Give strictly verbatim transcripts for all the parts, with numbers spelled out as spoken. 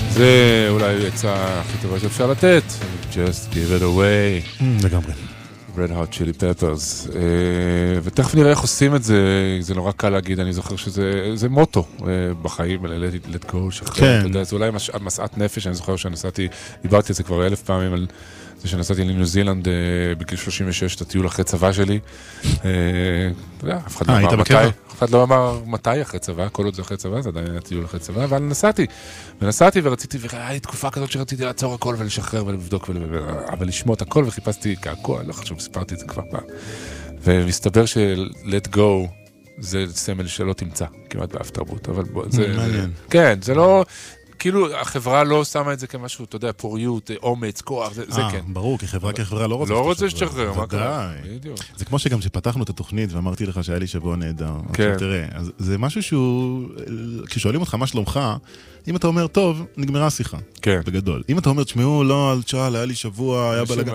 זה אולי יצא הכי טובה שאפשר לתת. Just give it away. לגמרי. Red Hot Chili Peppers. ותכף נראה איך עושים את זה. זה נורא קל להגיד, אני זוכר שזה מוטו בחיים, let go, שחרר. זה אולי מסעת נפש, אני זוכר שנסעתי, דיברתי על זה כבר אלף פעמים על זה שנסעתי לניו זילנד בגיל שלושים ושש, את הטיול אחרי צבא שלי. אתה יודע, אף אחד לא אמר מתי. אף אחד לא אמר מתי אחרי צבא, כל עוד זה אחרי צבא, זה עדיין היה טיול אחרי צבא, אבל נסעתי. ונסעתי ורציתי, והיה לי תקופה כזאת שרציתי לעצור הכל ולשחרר ולבדוק, אבל לשמוע את הכל וחיפשתי קעקוע, לא חשוב, סיפרתי את זה כבר פעם. ומסתבר ש-let go זה סמל שלא תמצא, כמעט באף תרבות, אבל זה... מעניין. כן, זה לא... כאילו, החברה לא שמה את זה כמשהו, אתה יודע, פוריות, אומץ, כוח, זה כן. ברור, כי חברה כחברה לא רוצה... לא רוצה שתשחרר, מה קרה? זה כמו שגם שפתחנו את התוכנית ואמרתי לך שהיה לי שבוע נהדר. עכשיו תראה, זה משהו שהוא... כששואלים אותך מה שלומך, אם אתה אומר, טוב, נגמרה השיחה. כן. בגדול. אם אתה אומר, תשמעו, לא, על צ'אל, היה לי שבוע, היה בלגן.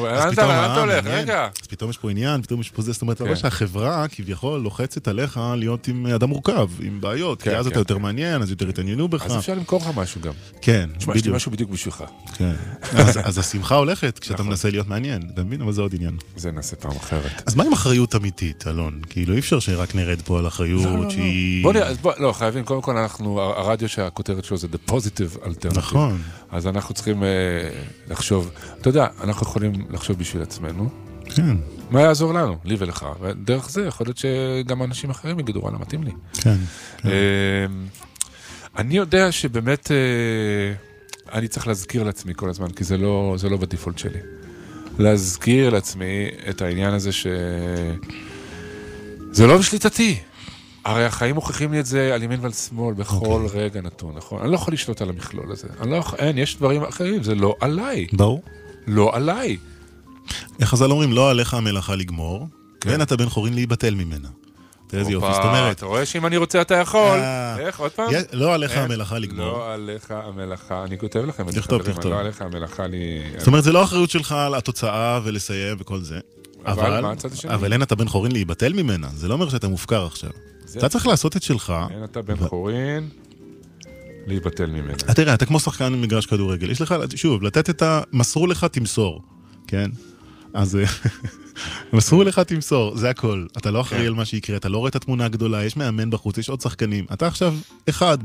אז פתאום יש פה עניין, פתאום יש פה זה, זאת אומרת, לא שהחברה כביכול לוחצת עליך להיות עם אדם מורכב, עם בעיות, כי אז אתה יותר מעניין, אז יותר התעניינו בך. אז אפשר למכור לך משהו גם. כן. תשמע, יש לי משהו בדיוק בשבילך. כן. אז השמחה הולכת כשאתה מנסה להיות מעניין, אתה מבין? אבל זה עוד עניין. זה נעשה פעם אחרת. אז מה עם אחריות אמיתית, אלון? כאילו, אי אפשר שרק נרד פה על אחריות שהיא... בוא, לא, חייבים, קודם כל אנחנו, הרדיו שהכותרת שלו זה The Positive Alternative. נכון. אז אנחנו צריכים לחשוב, אתה יודע, אנחנו יכולים לחשוב בשביל עצמנו. כן. מה יעזור לנו? לי ולך. ודרך זה יכול להיות שגם אנשים אחרים יגידו, וואלה, מתאים לי. כן. אני יודע שבאמת אני צריך להזכיר לעצמי כל הזמן, כי זה לא, זה לא בדיפולט שלי. להזכיר לעצמי את העניין הזה ש... זה לא בשליטתי. הרי החיים מוכיחים לי את זה על ימין ועל שמאל, בכל okay. רגע נתון, נכון? אני לא יכול לשלוט על המכלול הזה. אני לא, אין, יש דברים אחרים, זה לא עליי. ברור. לא עליי. חז"ל אומרים, לא עליך המלאכה לגמור, כן. ואין אתה בן חורין להיבטל ממנה. תראה איזה יופי, זאת אומרת. אתה רואה שאם אני רוצה אתה יכול. איך, עוד פעם? לא עליך המלאכה לגמור. לא עליך המלאכה, אני כותב לכם את זה. תכתוב, תכתוב. לא עליך המלאכה לי... זאת אומרת, זה לא אחריות שלך על התוצאה ולסיים וכל זה. אבל מה הצד השני? אבל אין אתה בן חורין להיבטל ממנה. זה לא אומר שאתה מופקר עכשיו. אתה צריך לעשות את שלך. אין אתה בן חורין להיבטל ממנה. תראה, אתה כמו שחקן במגרש כדורגל. יש לך, שוב, לתת את ה... מסרו לך תמסור. כן? אז מסרו לך תמסור, זה הכל. אתה לא אחראי על מה שיקרה, אתה לא רואה את התמונה הגדולה, יש מאמן בחוץ, יש עוד שחקנים. אתה עכשיו אחד